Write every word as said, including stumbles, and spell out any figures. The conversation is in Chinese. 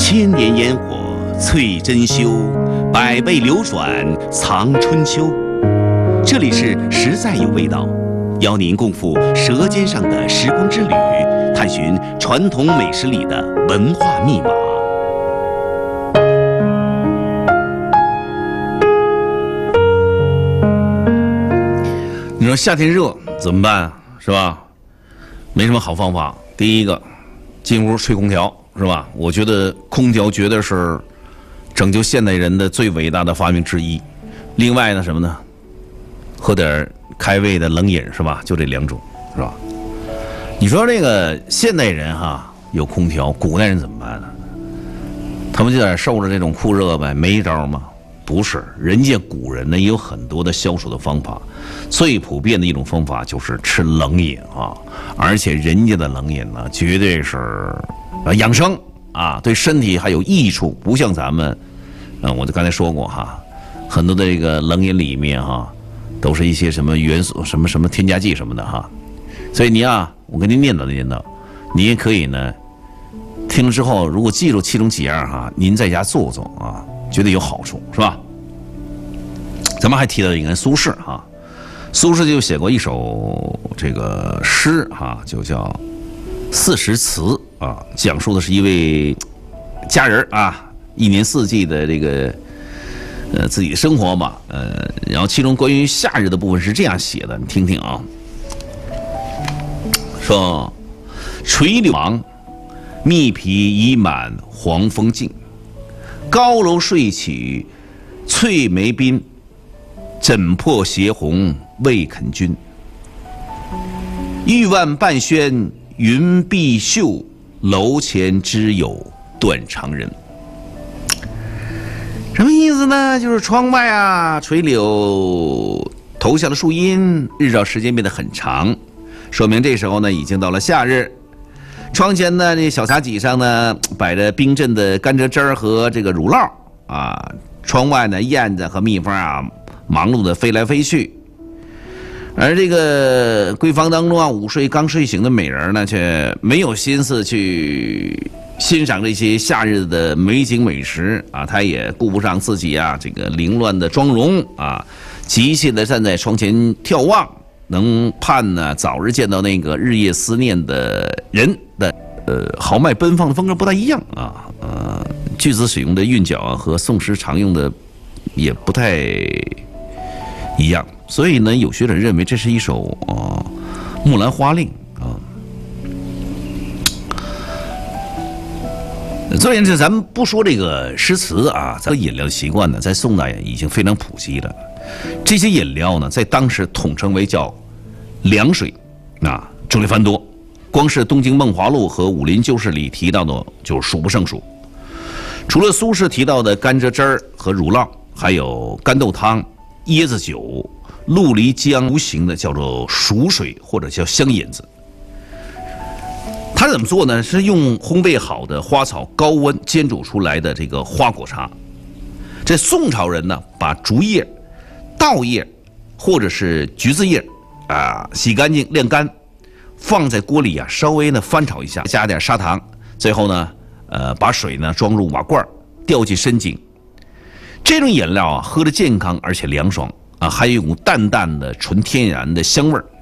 千年烟火催珍馐，百味流转藏春秋。这里是实在有味道，邀您共赴舌尖上的时光之旅，探寻传统美食里的文化密码。你说夏天热怎么办？是吧？没什么好方法。第一个，进屋吹空调，是吧？我觉得空调绝对是拯救现代人的最伟大的发明之一。另外呢，什么呢？喝点开胃的冷饮，是吧？就这两种，是吧？你说这个现代人哈有空调，古代人怎么办呢？他们就得受着这种酷热呗，没招吗？不是，人家古人呢也有很多的消暑的方法，最普遍的一种方法就是吃冷饮啊，而且人家的冷饮呢绝对是呃养生啊，对身体还有益处，不像咱们，嗯、呃，我就刚才说过哈，很多的这个冷饮里面哈都是一些什么元素、什么什么添加剂什么的哈，所以你啊，我跟您念叨念叨，你也可以呢，听了之后如果记住其中几样哈，您在家做做啊。觉得有好处是吧？咱们还提到一个人苏轼哈，苏轼就写过一首这个诗哈，就叫《四时词》啊，讲述的是一位佳人啊，一年四季的这个呃自己的生活嘛，呃，然后其中关于夏日的部分是这样写的，你听听啊，说垂柳芒，密皮已满黄风劲。高楼睡起翠眉鬓，枕破斜红未肯君。玉腕半轩云碧秀，楼前知有断肠人。什么意思呢？就是窗外啊垂柳投下了树荫，日照时间变得很长，说明这时候呢已经到了夏日。窗前呢，这小茶几上呢摆着冰镇的甘蔗汁儿和这个乳酪啊。窗外呢，燕子和蜜蜂啊忙碌的飞来飞去，而这个闺房当中啊，午睡刚睡醒的美人呢，却没有心思去欣赏这些夏日的美景美食啊。她也顾不上自己啊这个凌乱的妆容啊，急切的站在窗前眺望。能盼呢早日见到那个日夜思念的人的呃豪迈奔放的风格不太一样啊，呃句子使用的韵脚啊和宋诗常用的也不太一样，所以呢有学者认为这是一首啊《木兰花令》啊。总而言之，咱们不说这个诗词啊，咱饮料习惯呢，在宋代已经非常普及了。这些饮料呢，在当时统称为叫凉水，啊，种类繁多，光是《东京梦华录》和《武林旧事》里提到的就数不胜数。除了苏轼提到的甘蔗汁儿和乳酪，还有干豆汤、椰子酒、鹿梨浆无形的叫做熟水或者叫香引子。它怎么做呢？是用烘焙好的花草高温煎煮出来的这个花果茶。这宋朝人呢，把竹叶、稻叶或者是橘子叶啊洗干净晾干，放在锅里啊稍微呢翻炒一下，加点砂糖，最后呢呃把水呢装入瓦罐，吊进深井。这种饮料啊喝着健康而且凉爽啊，还有一股淡淡的纯天然的香味儿。